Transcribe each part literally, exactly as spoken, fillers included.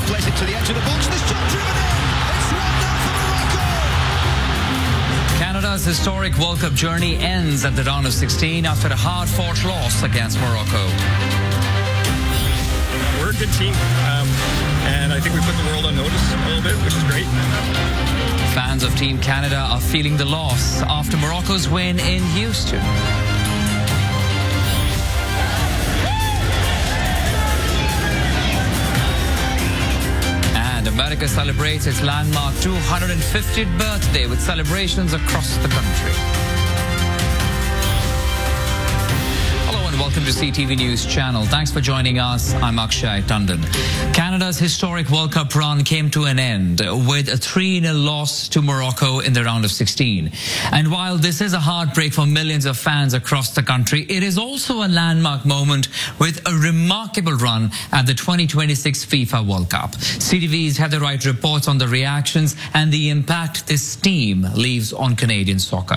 flares it to the edge of the box. The shot driven in. It's one nil for Morocco. Canada's historic World Cup journey ends at the round of sixteen after a hard-fought loss against Morocco. We're a good team, um, and I think we put the world on notice a little bit, which is great. Fans of Team Canada are feeling the loss after Morocco's win in Houston. And America celebrates its landmark two hundred fiftieth birthday with celebrations across the country. Welcome to C T V News Channel. Thanks for joining us. I'm Akshay Tandon. Canada's historic World Cup run came to an end with a three nil loss to Morocco in the round of sixteen. And while this is a heartbreak for millions of fans across the country, it is also a landmark moment with a remarkable run at the twenty twenty-six FIFA World Cup. C T V's Heather Wright reports on the reactions and the impact this team leaves on Canadian soccer.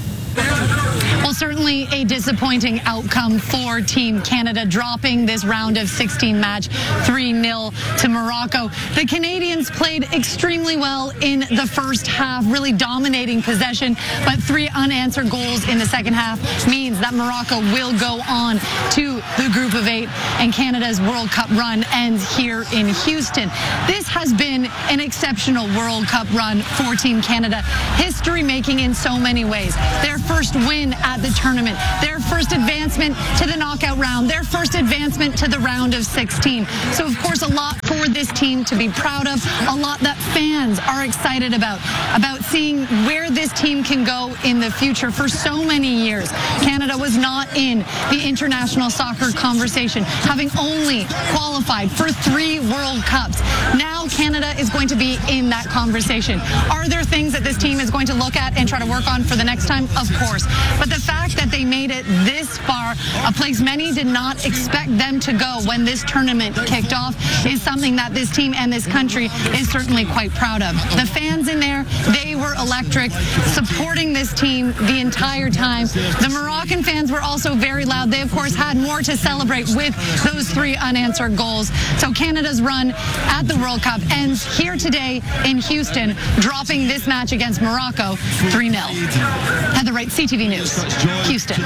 Well, certainly a disappointing outcome for Team Canada, dropping this round of sixteen match three nil to Morocco. The Canadians played extremely well in the first half, really dominating possession, but three unanswered goals in the second half means that Morocco will go on to the group of eight, and Canada's World Cup run ends here in Houston. This has been an exceptional World Cup run for Team Canada, history-making in so many ways. Their first win at the tournament, their first advancement to the knockout round, their first advancement to the round of sixteen. So, of course, a lot for this team to be proud of, a lot that fans are excited about, about seeing where this team can go in the future. For so many years, Canada was not in the international soccer conversation, having only qualified for three World Cups. Now Canada is going to be in that conversation. Are there things that this team is going to look at and try to work on for the next time? Of course. But the fact that they made it this far, a place many did not expect them to go when this tournament kicked off, is something that this team and this country is certainly quite proud of. The fans in there, they were electric, supporting this team the entire time. The Moroccan fans were also very loud. They, of course, had more to celebrate with those three unanswered goals. So Canada's run at the World Cup ends here today in Houston, dropping this match against Morocco three nil. Heather Wright, C T V News, Houston.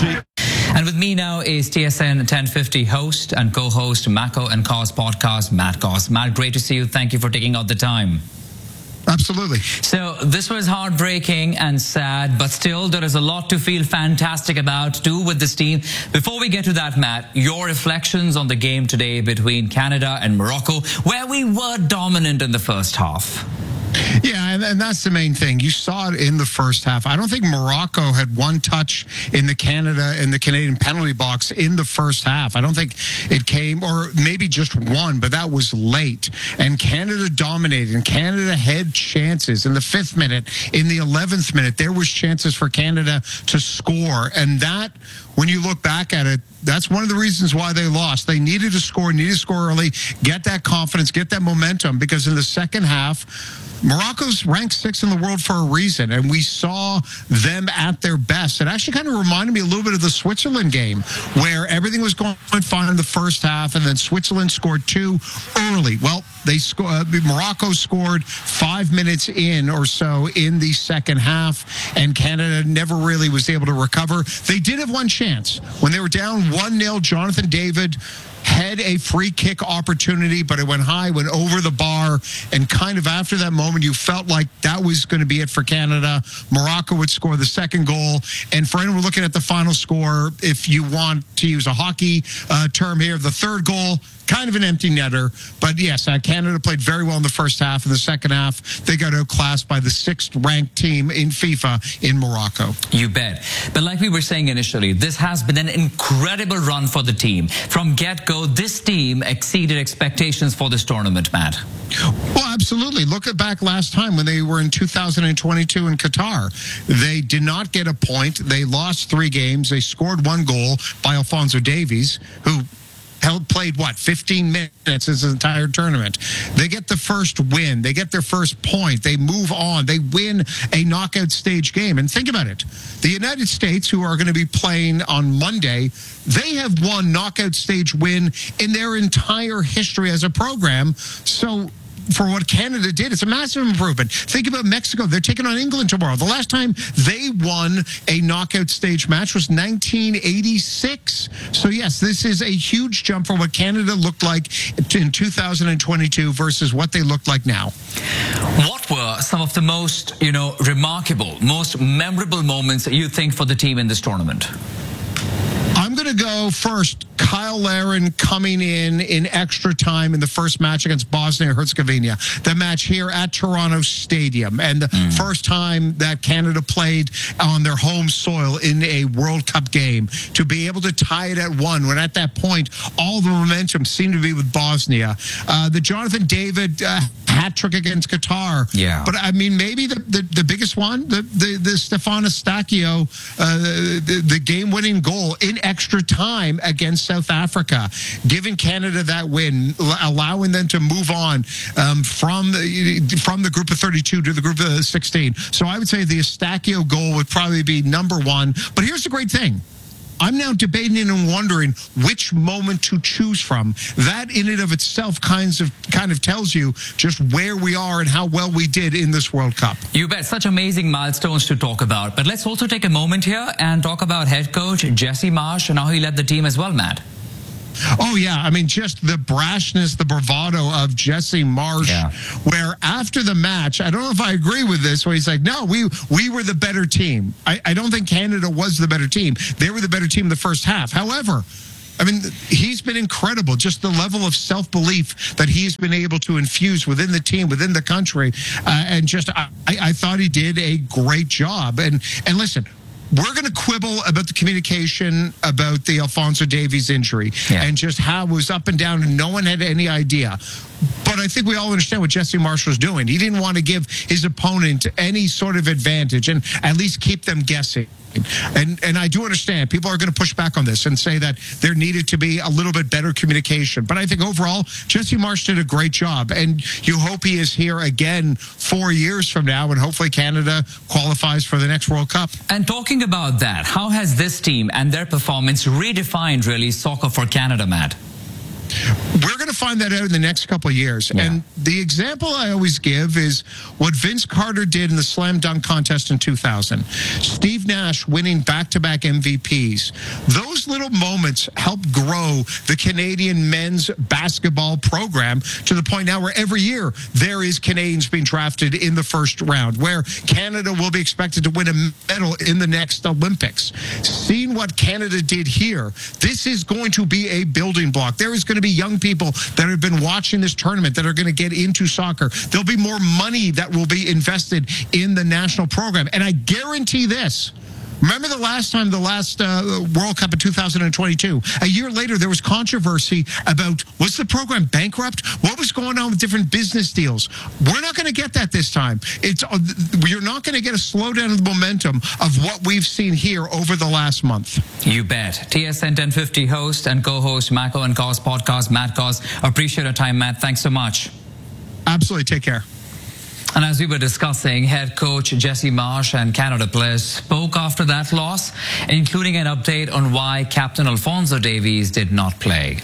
And with me now is T S N ten fifty host and co-host Mako and Cos podcast, Matt Cos. Matt, great to see you. Thank you for taking out the time. Absolutely. So this was heartbreaking and sad, but still there is a lot to feel fantastic about too with this team. Before we get to that, Matt, your reflections on the game today between Canada and Morocco, where we were dominant in the first half. Yeah, and, and that's the main thing. You saw it in the first half. I don't think Morocco had one touch in the Canada in the Canadian penalty box in the first half. I don't think it came, or maybe just one, but that was late. And Canada dominated, and Canada had chances in the fifth minute, in the eleventh minute. There was chances for Canada to score, and that, when you look back at it, that's one of the reasons why they lost. They needed to score, needed to score early, get that confidence, get that momentum, because in the second half, Morocco's ranked sixth in the world for a reason, and we saw them at their best. It actually kind of reminded me a little bit of the Switzerland game, where everything was going fine in the first half, and then Switzerland scored two early. Well, they sco- uh, Morocco scored five minutes in or so in the second half, and Canada never really was able to recover. They did have one chance. When they were down one nil, Jonathan David had a free kick opportunity, but it went high, went over the bar, and kind of after that moment, you felt like that was going to be it for Canada. Morocco would score the second goal, and for anyone looking at the final score, if you want to use a hockey uh, term here, the third goal, kind of an empty netter. But yes, uh, Canada played very well in the first half. In the second half, they got outclassed by the sixth-ranked team in FIFA in Morocco. You bet. But like we were saying initially, this has been an incredible run for the team. From get-go, this team exceeded expectations for this tournament, Matt. Well, absolutely. Look at back last time when they were in two thousand twenty-two in Qatar. They did not get a point. They lost three games. They scored one goal by Alphonso Davies, who held played what fifteen minutes this entire tournament. They get the first win. They get their first point. They move on. They win a knockout stage game. And think about it. The United States, who are going to be playing on Monday, they have one knockout stage win in their entire history as a program. So for what Canada did, it's a massive improvement. Think about Mexico. They're taking on England tomorrow. The last time they won a knockout stage match was nineteen eighty-six. So, yes, this is a huge jump from what Canada looked like in two thousand twenty-two versus what they look like now. What were some of the most, you know, remarkable, most memorable moments you think for the team in this tournament? I'm going to go first. Kyle Larin coming in in extra time in the first match against Bosnia-Herzegovina. The match here at Toronto Stadium. And the mm. first time that Canada played on their home soil in a World Cup game. To be able to tie it at one, when at that point, all the momentum seemed to be with Bosnia. Uh, the Jonathan David uh, hat trick against Qatar. Yeah. But, I mean, maybe the, the, the biggest one, the, the, the Stefano Stacchio, uh, the, the game-winning goal in extra time against South Africa, giving Canada that win, allowing them to move on um, from the from the group of thirty-two to the group of sixteen. So I would say the Stacchio goal would probably be number one. But here's the great thing. I'm now debating and wondering which moment to choose from. That in and of itself kinds of kind of tells you just where we are and how well we did in this World Cup. You bet. Such amazing milestones to talk about. But let's also take a moment here and talk about head coach Jesse Marsch and how he led the team as well, Matt. Oh, yeah. I mean, just the brashness, the bravado of Jesse Marsch, yeah. where after the match, I don't know if I agree with this, where he's like, no, we we were the better team. I, I don't think Canada was the better team. They were the better team in the first half. However, I mean, he's been incredible. Just the level of self-belief that he's been able to infuse within the team, within the country. Uh, and just, I, I thought he did a great job. And, and listen, we're going to quibble about the communication about the Alphonso Davies injury yeah. and just how it was up and down and no one had any idea. But I think we all understand what Jesse Marsch was doing. He didn't want to give his opponent any sort of advantage and at least keep them guessing. And and I do understand people are going to push back on this and say that there needed to be a little bit better communication. But I think overall, Jesse Marsch did a great job. And you hope he is here again four years from now and hopefully Canada qualifies for the next World Cup. And talking about that, how has this team and their performance redefined really soccer for Canada, Matt? We're going to find that out in the next couple of years. Yeah. And the example I always give is what Vince Carter did in the slam dunk contest in two thousand. Steve Nash winning back-to-back M V Ps. Those little moments helped grow the Canadian men's basketball program to the point now where every year there is Canadians being drafted in the first round, where Canada will be expected to win a medal in the next Olympics. Seeing what Canada did here, this is going to be a building block. There is going to be young people that have been watching this tournament that are going to get into soccer. There'll be more money that will be invested in the national program. And I guarantee this. Remember the last time, the last uh, World Cup in two thousand twenty-two? A year later, there was controversy about, was the program bankrupt? What was going on with different business deals? We're not going to get that this time. It's uh, You're not going to get a slowdown in the momentum of what we've seen here over the last month. You bet. T S N ten fifty host and co-host Mako and Cos podcast, Matt Cos. Appreciate your time, Matt. Thanks so much. Absolutely. Take care. And as we were discussing, head coach Jesse Marsch and Canada players spoke after that loss, including an update on why Captain Alphonso Davies did not play.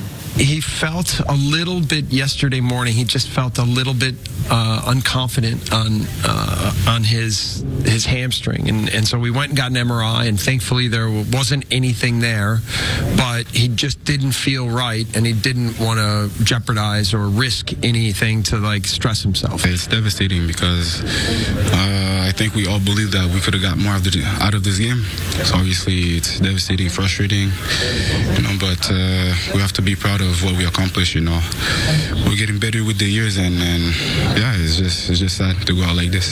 He felt a little bit yesterday morning. He just felt a little bit uh, unconfident on uh, on his his hamstring, and and so we went and got an M R I, and thankfully there wasn't anything there, but he just didn't feel right, and he didn't want to jeopardize or risk anything to like stress himself. It's devastating because uh, I think we all believe that we could have got more out of, the, out of this game. So obviously it's devastating, frustrating, you know. But uh, we have to be proud of. Of what we accomplished, you know. We're getting better with the years, and, and yeah, it's just it's just sad to go out like this.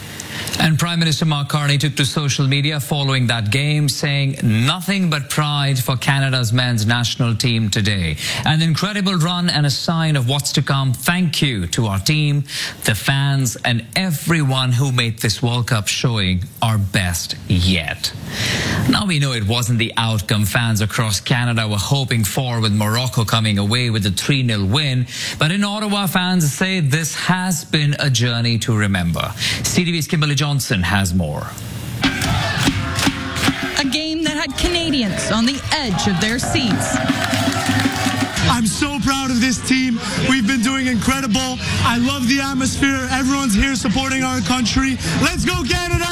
And Prime Minister Mark Carney took to social media following that game, saying nothing but pride for Canada's men's national team today. An incredible run and a sign of what's to come. Thank you to our team, the fans, and everyone who made this World Cup showing our best yet. Now we know it wasn't the outcome fans across Canada were hoping for, with Morocco coming away with a three nil win. But in Ottawa, fans say this has been a journey to remember. C T V's Kimberly Johnson has more. A game that had Canadians on the edge of their seats. I'm so proud of this team. We've been doing incredible. I love the atmosphere. Everyone's here supporting our country. Let's go, Canada!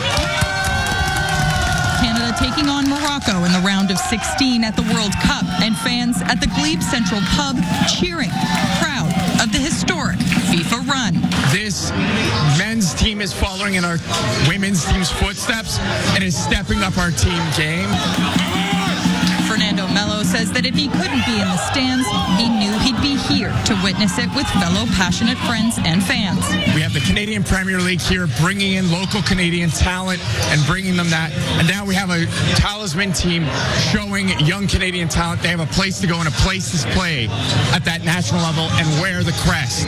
Canada taking on Morocco in the round of sixteen at the World Cup, and fans at the Glebe Central pub cheering, proud of the historic FIFA run. This men's team is following in our women's team's footsteps and is stepping up our team game. Fernando Melo says that if he couldn't be in the stands, he knew he'd be here to witness it with fellow passionate friends and fans. We have the Canadian Premier League here bringing in local Canadian talent and bringing them that. And now we have a talisman team showing young Canadian talent they have a place to go and a place to play at that national level and wear the crest.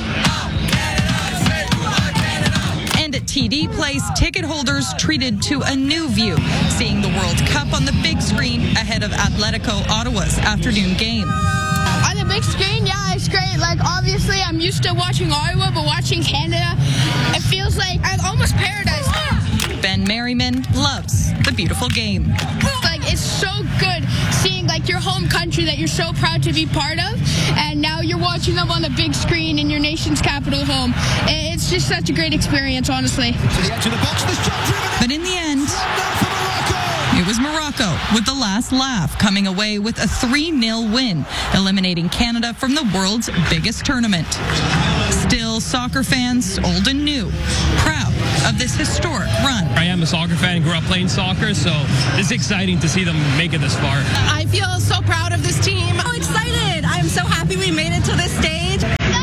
And at T D Place, ticket holders treated to a new view, seeing the World Cup on the big screen ahead of Atletico Ottawa's afternoon game. On the big screen, yeah, it's great. Like, obviously, I'm used to watching Ottawa, but watching Canada, it feels like I'm almost paradise. Ben Merriman loves the beautiful game. Like, it's so good seeing, like, your home country that you're so proud to be part of, and now you're watching them on the big screen in your nation's capital home. It's just such a great experience, honestly. But in the end, it was Morocco with the last laugh, coming away with a three nil win, eliminating Canada from the world's biggest tournament. Still, soccer fans, old and new, proud of this historic run. I am a soccer fan and grew up playing soccer, so it's exciting to see them make it this far. I feel so proud of this team. I'm excited. I'm so happy we made it to this stage.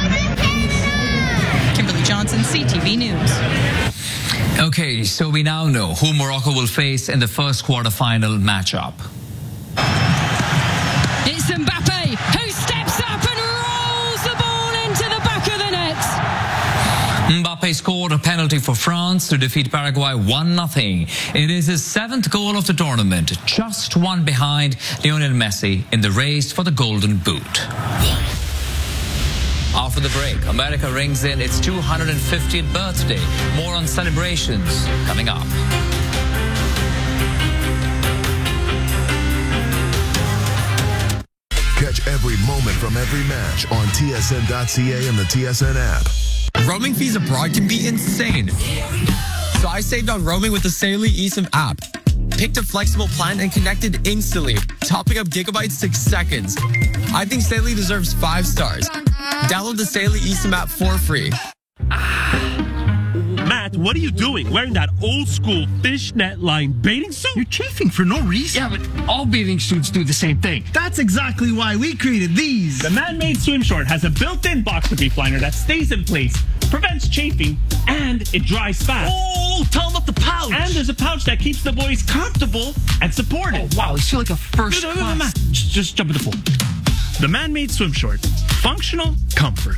Kimberly Johnson, C T V News. Okay, so we now know who Morocco will face in the first quarterfinal matchup. It's Mbappe who steps up and rolls the ball into the back of the net. Mbappe scored a penalty for France to defeat Paraguay one nothing. It is his seventh goal of the tournament, just one behind Lionel Messi in the race for the Golden Boot. After the break, America rings in its two hundred fiftieth birthday. More on celebrations coming up. Catch every moment from every match on T S N dot C A and the T S N app. Roaming fees abroad can be insane. So I saved on roaming with the Saley eSIM app. Picked a flexible plan and connected instantly, topping up gigabytes in seconds. I think Saley deserves five stars. Download the Saley eSIM app for free. Matt, what are you doing? Wearing that old school fishnet line bathing suit? You're chafing for no reason. Yeah, but all bathing suits do the same thing. That's exactly why we created these. The man-made swim short has a built-in boxer brief liner that stays in place, prevents chafing, and it dries fast. Oh, tell them about the pouch. And there's a pouch that keeps the boys comfortable and supported. Oh, wow, you feel like a first no, no, class. no, Matt, just, just jump in the pool. The man-made swim short. Functional comfort.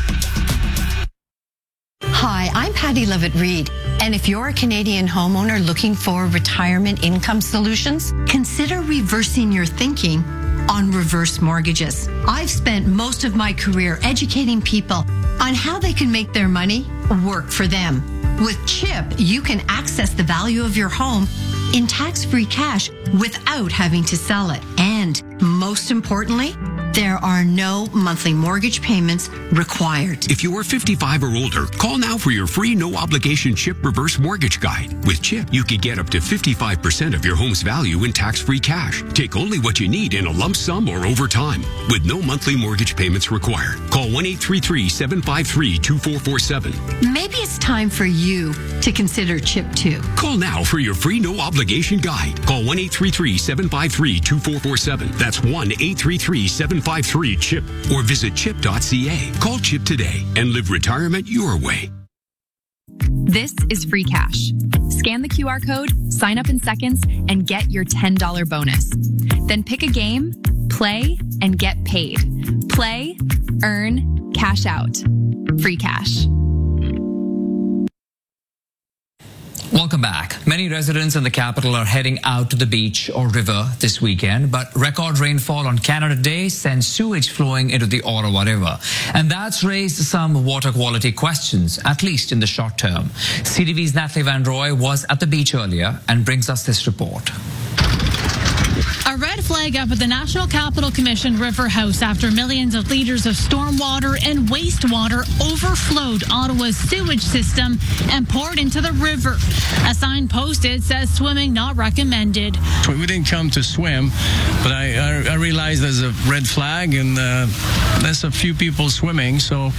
Hi, I'm Patty Levitt-Reed, and if you're a Canadian homeowner looking for retirement income solutions, consider reversing your thinking on reverse mortgages. I've spent most of my career educating people on how they can make their money work for them. With CHIP, you can access the value of your home in tax-free cash without having to sell it. And most importantly, there are no monthly mortgage payments required. If you are fifty-five or older, call now for your free no-obligation CHIP reverse mortgage guide. With CHIP, you can get up to fifty-five percent of your home's value in tax-free cash. Take only what you need in a lump sum or over time, with no monthly mortgage payments required. Call one eight three three, seven five three, two four four seven. Maybe it's time for you to consider CHIP too. Call now for your free no-obligation guide. Call one eight three three, seven five three, two four four seven. That's one eight three three, seven five three, CHIP. Or visit chip dot c a. Call CHIP today and live retirement your way. This is free cash. Scan the Q R code, sign up in seconds, and get your ten dollars bonus. Then pick a game, play, and get paid. Play, earn, cash out. Free cash. Welcome back. Many residents in the capital are heading out to the beach or river this weekend, but record rainfall on Canada Day sends sewage flowing into the Ottawa River. And that's raised some water quality questions, at least in the short term. C T V's Natalie Van Roy was at the beach earlier and brings us this report. A red flag up at the National Capital Commission River House after millions of liters of stormwater and wastewater overflowed Ottawa's sewage system and poured into the river. A sign posted says swimming not recommended. We didn't come to swim, but I, I, I realized there's a red flag and uh, there's a few people swimming, so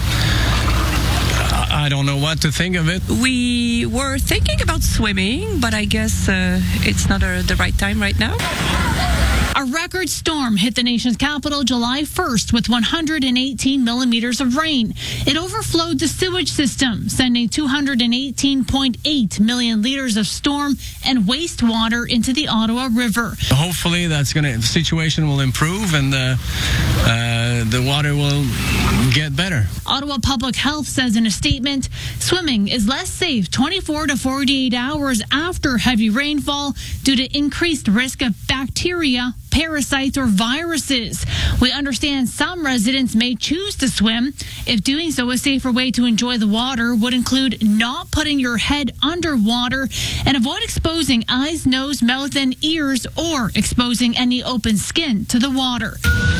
I don't know what to think of it. We were thinking about swimming, but I guess uh, it's not a, the right time right now. A record storm hit the nation's capital July first with one hundred eighteen millimeters of rain. It overflowed the sewage system, sending two hundred eighteen point eight million liters of storm and wastewater into the Ottawa River. Hopefully that's going to, the situation will improve and the, uh, the water will get better. Ottawa Public Health says in a statement, swimming is less safe twenty-four to forty-eight hours after heavy rainfall due to increased risk of bacteria, parasites, or viruses. We understand some residents may choose to swim. If doing so, a safer way to enjoy the water would include not putting your head underwater and avoid exposing eyes, nose, mouth, and ears, or exposing any open skin to the water.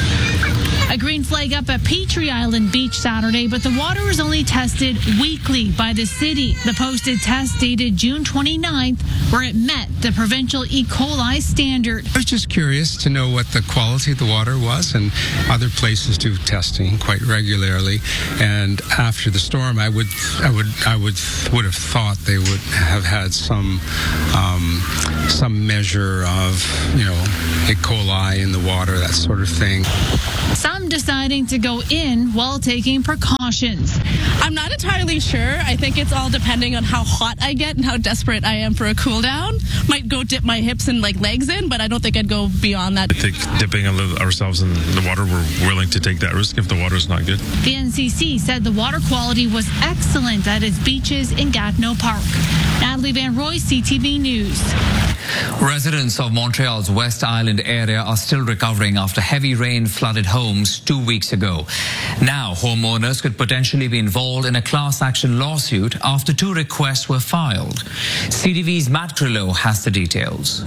A green flag up at Petrie Island Beach Saturday, but the water is only tested weekly by the city. The posted test dated June twenty-ninth, where it met the provincial E. coli standard. I was just curious to know what the quality of the water was, and other places do testing quite regularly. And after the storm, I would, I would, I would, would have thought they would have had some, um, some measure of, you know, E. coli in the water, that sort of thing. Some deciding to go in while taking precautions. I'm not entirely sure. I think it's all depending on how hot I get and how desperate I am for a cool down. Might go dip my hips and like legs in, but I don't think I'd go beyond that. I think dipping ourselves in the water, we're willing to take that risk if the water's not good. The N C C said the water quality was excellent at its beaches in Gatineau Park. Natalie Van Roy, C T V News. Residents of Montreal's West Island area are still recovering after heavy rain flooded homes two weeks ago. Now, homeowners could potentially be involved in a class action lawsuit after two requests were filed. C T V's Matt Grillo has the details.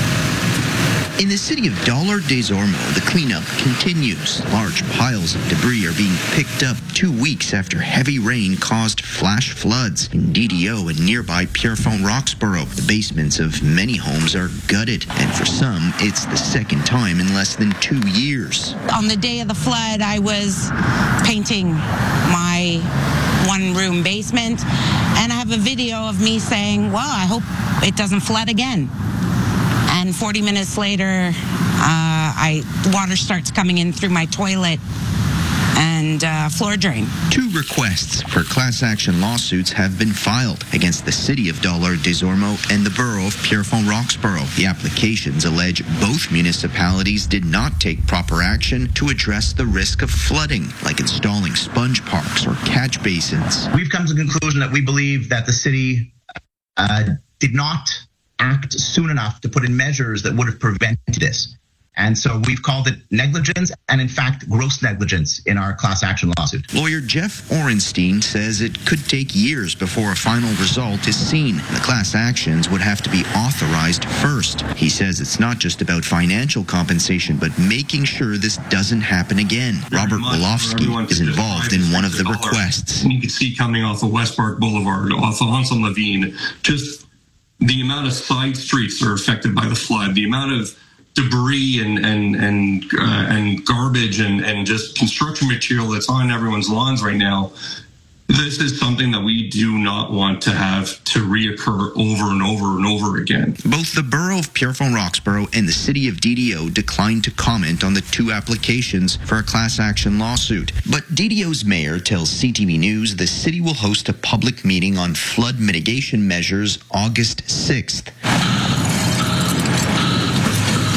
In the city of Dollard-des-Ormeaux, the cleanup continues. Large piles of debris are being picked up two weeks after heavy rain caused flash floods in D D O and nearby Pierrefonds-Roxborough. The basements of many homes are gutted, and for some, it's the second time in less than two years. On the day of the flood, I was painting my one-room basement, and I have a video of me saying, well, I hope it doesn't flood again. And forty minutes later, uh, I water starts coming in through my toilet and uh, floor drain. Two requests for class action lawsuits have been filed against the city of Dollard-des-Ormeaux and the borough of Pierrefonds-Roxborough. The applications allege both municipalities did not take proper action to address the risk of flooding, like installing sponge parks or catch basins. We've come to the conclusion that we believe that the city uh, did not act soon enough to put in measures that would have prevented this. And so we've called it negligence and, in fact, gross negligence in our class action lawsuit. Lawyer Jeff Orenstein says it could take years before a final result is seen. The class actions would have to be authorized first. He says it's not just about financial compensation, but making sure this doesn't happen again. Robert Wolofsky is involved in one of the requests. You can see coming off of West Park Boulevard, off of Hansel Levine, just the amount of side streets that are affected by the flood, the amount of debris and and and uh, and garbage and and just construction material that's on everyone's lawns right now. This is something that we do not want to have to reoccur over and over and over again. Both the borough of Pierrefonds-Roxborough and the city of D D O declined to comment on the two applications for a class action lawsuit. But D D O's mayor tells C T V News the city will host a public meeting on flood mitigation measures August sixth.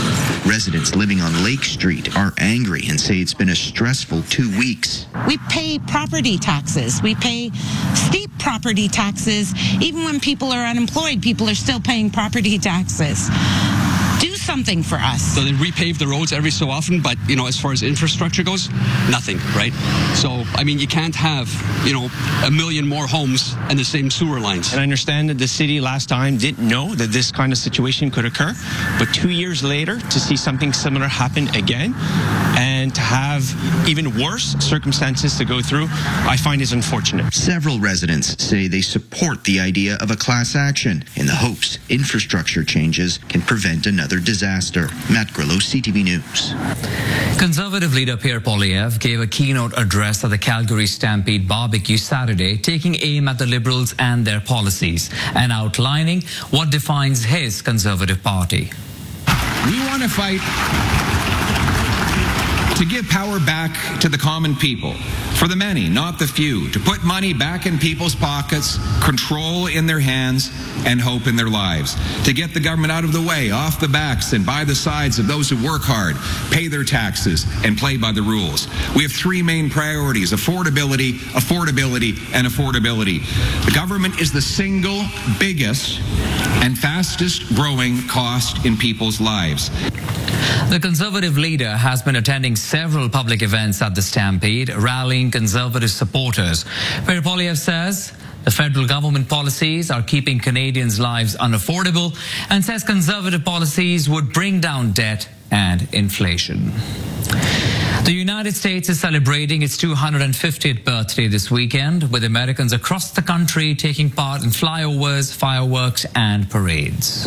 Residents living on Lake Street are angry and say it's been a stressful two weeks. We pay property taxes. We pay steep property taxes. Even when people are unemployed, people are still paying property taxes. Do something for us. So they repave the roads every so often, but, you know, as far as infrastructure goes, nothing, right? So, I mean, you can't have, you know, a million more homes and the same sewer lines. And I understand that the city last time didn't know that this kind of situation could occur, but two years later, to see something similar happen again, and to have even worse circumstances to go through, I find is unfortunate. Several residents say they support the idea of a class action in the hopes infrastructure changes can prevent another disaster. Matt Grillo, C T V News. Conservative leader Pierre Poilievre gave a keynote address at the Calgary Stampede Barbecue Saturday, taking aim at the Liberals and their policies and outlining what defines his Conservative Party. We want to fight to give power back to the common people, for the many, not the few, to put money back in people's pockets, control in their hands, and hope in their lives, to get the government out of the way, off the backs and by the sides of those who work hard, pay their taxes, and play by the rules. We have three main priorities: affordability, affordability, and affordability. The government is the single biggest and fastest growing cost in people's lives. The Conservative leader has been attending several public events at the Stampede, rallying Conservative supporters. Pierre Poilievre says the federal government policies are keeping Canadians' lives unaffordable and says Conservative policies would bring down debt and inflation. The United States is celebrating its two hundred fiftieth birthday this weekend, with Americans across the country taking part in flyovers, fireworks, and parades.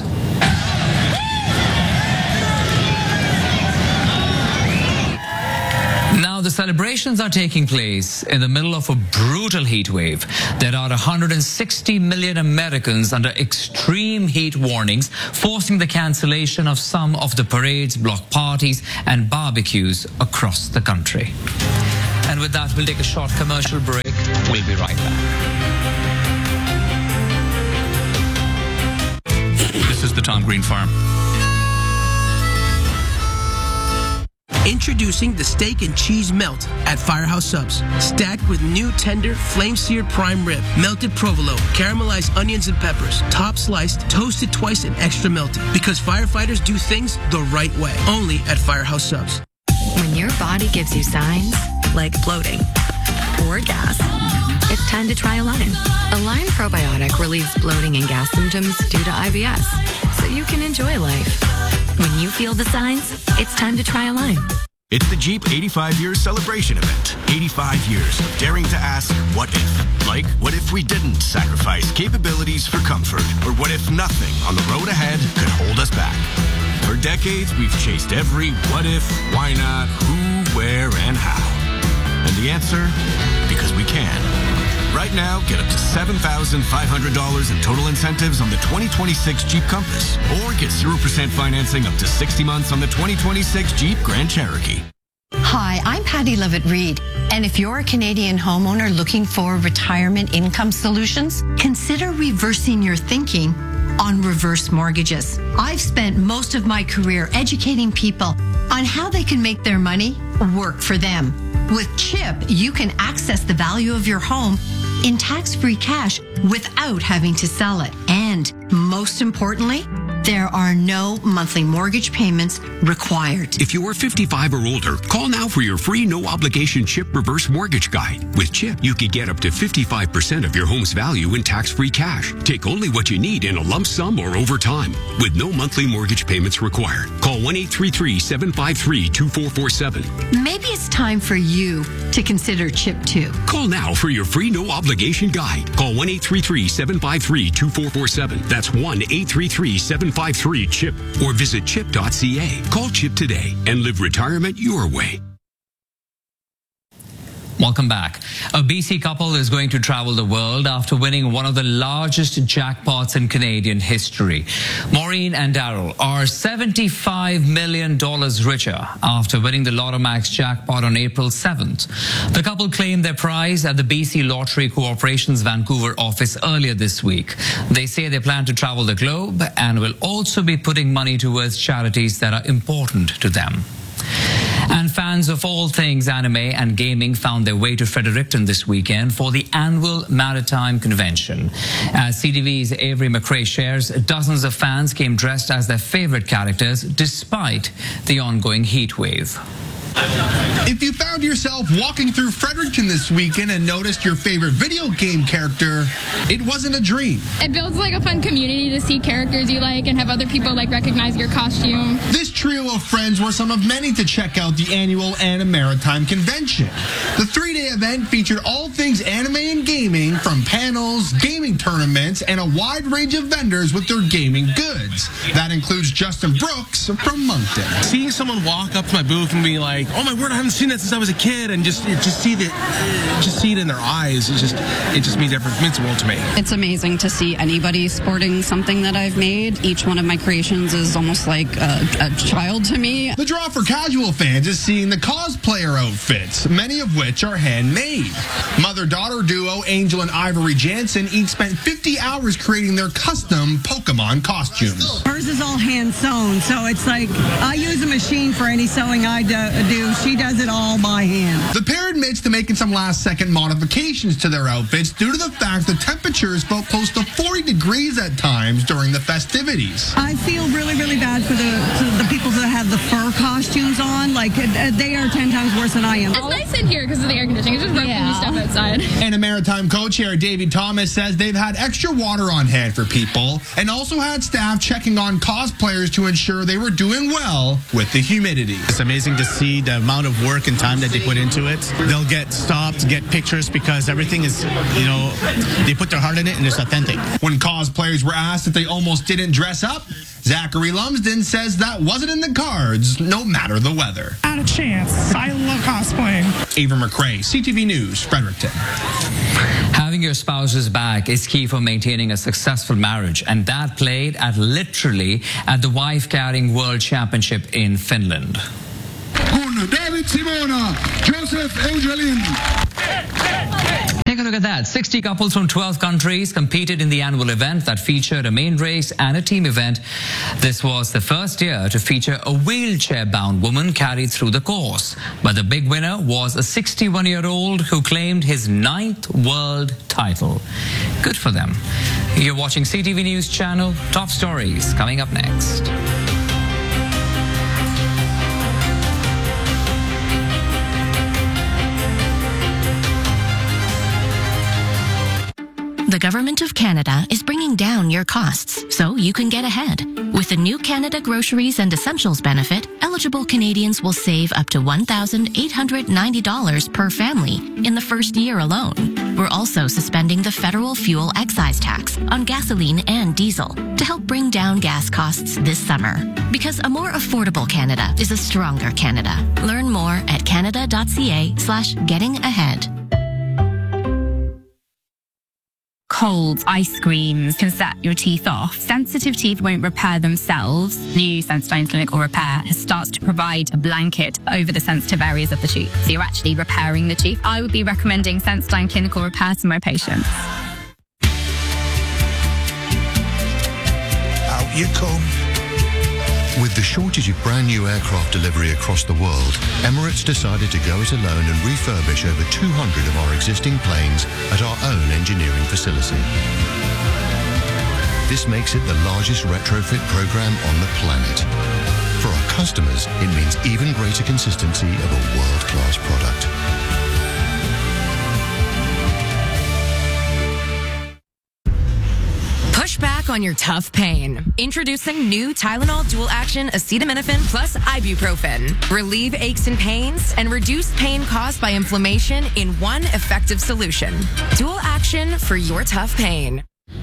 Now, the celebrations are taking place in the middle of a brutal heat wave. There are one hundred sixty million Americans under extreme heat warnings, forcing the cancellation of some of the parades, block parties, and barbecues across the country. And with that, we'll take a short commercial break. We'll be right back. This is the Tom Green Farm. Introducing the steak and cheese melt at Firehouse Subs. Stacked with new tender, flame-seared prime rib, melted provolone, caramelized onions and peppers, top sliced, toasted twice and extra melted. Because firefighters do things the right way. Only at Firehouse Subs. When your body gives you signs like bloating or gas, it's time to try Align. Align Probiotic relieves bloating and gas symptoms due to I B S, so you can enjoy life. When you feel the signs, it's time to try Align. It's the Jeep eighty-five years celebration event. eighty-five years of daring to ask, what if? Like, what if we didn't sacrifice capabilities for comfort? Or what if nothing on the road ahead could hold us back? For decades, we've chased every what if, why not, who, where, and how. And the answer? Because we can. Right now, get up to seven thousand five hundred dollars in total incentives on the twenty twenty-six Jeep Compass. Or get zero percent financing up to sixty months on the twenty twenty-six Jeep Grand Cherokee. Hi, I'm Patty Lovett-Reed. And if you're a Canadian homeowner looking for retirement income solutions, consider reversing your thinking on reverse mortgages. I've spent most of my career educating people on how they can make their money work for them. With CHIP, you can access the value of your home in tax-free cash without having to sell it. And most importantly, there are no monthly mortgage payments required. If you are fifty-five or older, call now for your free no-obligation CHIP reverse mortgage guide. With CHIP, you can get up to fifty-five percent of your home's value in tax-free cash. Take only what you need in a lump sum or over time, with no monthly mortgage payments required. Call one eight three three, seven five three, two four four seven. Maybe it's time for you to consider CHIP too. Call now for your free no-obligation guide. Call one eight three three, seven five three, two four four seven. That's one eight three three, seven five three, CHIP. Or visit chip dot c a. Call CHIP today and live retirement your way. Welcome back. A B C couple is going to travel the world after winning one of the largest jackpots in Canadian history. Maureen and Daryl are seventy-five million dollars richer after winning the Lotto Max jackpot on April seventh. The couple claimed their prize at the B C Lottery Corporation's Vancouver office earlier this week. They say they plan to travel the globe and will also be putting money towards charities that are important to them. And fans of all things anime and gaming found their way to Fredericton this weekend for the annual Maritime Convention. As C T V's Avery McRae shares, dozens of fans came dressed as their favorite characters despite the ongoing heat wave. If you found yourself walking through Fredericton this weekend and noticed your favorite video game character, it wasn't a dream. It builds like a fun community to see characters you like and have other people like recognize your costume. This trio of friends were some of many to check out the annual Anime Maritime Convention. The three-day event featured all things anime and gaming, from panels, gaming tournaments, and a wide range of vendors with their gaming goods. That includes Justin Brooks from Moncton. Seeing someone walk up to my booth and be like, oh my word, I haven't seen that since I was a kid, and just just see the just see it in their eyes. It just it just means everything. It means the world to me. It's amazing to see anybody sporting something that I've made. Each one of my creations is almost like a, a child to me. The draw for casual fans is seeing the cosplayer outfits, many of which are handmade. Mother-daughter duo Angel and Ivory Jansen each spent fifty hours creating their custom Pokemon costumes. Hers is all hand sewn, so it's like I use a machine for any sewing I do. She does it all by hand. The pair admits to making some last-second modifications to their outfits due to the fact the temperatures felt close to forty degrees at times during the festivities. I feel really, really bad for the for the people that have the fur costumes on. Like, they are ten times worse than I am. It's nice in here because of the air conditioning. It's just rough when you step outside. And a Maritime co-chair, David Thomas, says they've had extra water on hand for people and also had staff checking on cosplayers to ensure they were doing well with the humidity. It's amazing to see the amount of work and time that they put into it. They'll get stopped, get pictures, because everything is, you know, they put their heart in it and it's authentic. When cosplayers were asked if they almost didn't dress up, Zachary Lumsden says that wasn't in the cards, no matter the weather. Not a chance. I love cosplaying. Avery McRae, C T V News, Fredericton. Having your spouse's back is key for maintaining a successful marriage, and that played at literally at the Wife Carrying World Championship in Finland. David Simona, Joseph Angelin. Take a look at that. sixty couples from twelve countries competed in the annual event that featured a main race and a team event. This was the first year to feature a wheelchair-bound woman carried through the course. But the big winner was a sixty-one-year-old who claimed his ninth world title. Good for them. You're watching C T V News Channel. Top stories coming up next. The Government of Canada is bringing down your costs so you can get ahead. With the new Canada Groceries and Essentials benefit, eligible Canadians will save up to one thousand eight hundred ninety dollars per family in the first year alone. We're also suspending the federal fuel excise tax on gasoline and diesel to help bring down gas costs this summer. Because a more affordable Canada is a stronger Canada. Learn more at canada.ca slash getting ahead. Colds, ice creams can set your teeth off. Sensitive teeth won't repair themselves. New Sensodyne Clinical Repair starts to provide a blanket over the sensitive areas of the tooth. So you're actually repairing the tooth. I would be recommending Sensodyne Clinical Repair to my patients. Out you come. With the shortage of brand new aircraft delivery across the world, Emirates decided to go it alone and refurbish over two hundred of our existing planes at our own engineering facility. This makes it the largest retrofit program on the planet. For our customers, it means even greater consistency of a world-class product. Push back on your tough pain. Introducing new Tylenol Dual Action Acetaminophen plus Ibuprofen. Relieve aches and pains and reduce pain caused by inflammation in one effective solution. Dual action for your tough pain.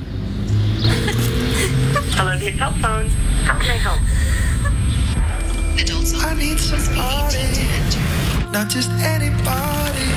Hello to your cell phone. How can I help? Adults I need somebody, not just anybody.